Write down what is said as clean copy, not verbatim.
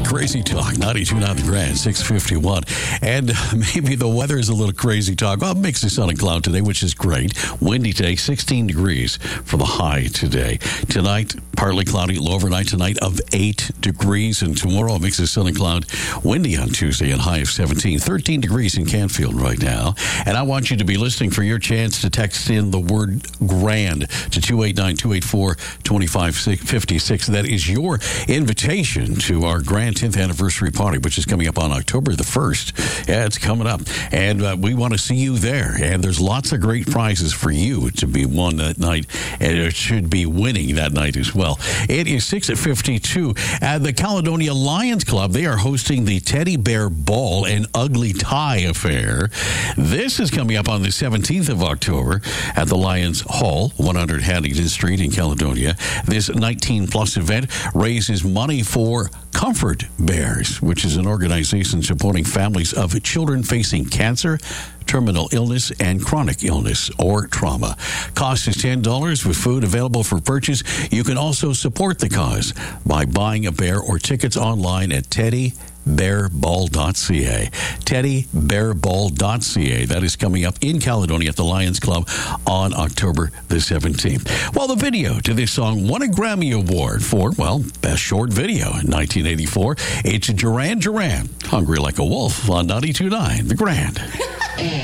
Crazy Talk, 92 on the Grand, 651. And maybe the weather is a little crazy talk. Well, mix of sun and cloud today, which is great. Windy today, 16 degrees for the high today. Tonight, partly cloudy, low overnight tonight of 8 degrees. And tomorrow, a mix of sun and cloud, windy on Tuesday and high of 17. 13 degrees in Canfield right now. And I want you to be listening for your chance to text in the word grand to 289-284-2556. That is your invitation to our grand 10th anniversary party, which is coming up on October the 1st. Yeah, it's coming up. And we want to see you there. And there's lots of great prizes for you to be won that night. And it should be winning that night as well. It is 6:52 at the Caledonia Lions Club. They are hosting the Teddy Bear Ball and Ugly Tie Affair. This is coming up on the 17th of October at the Lions Hall, 100 Haddington Street in Caledonia. This 19-plus event raises money for Comfort Bears, which is an organization supporting families of children facing cancer, terminal illness, and chronic illness or trauma. Cost is $10 with food available for purchase. You can also support the cause by buying a bear or tickets online at teddybearball.ca. teddybearball.ca. That is coming up in Caledonia at the Lions Club on October the 17th. Well, the video to this song won a Grammy Award for, well, Best Short Video in 1984. It's Duran Duran, Hungry Like a Wolf on 92.9 The Grand.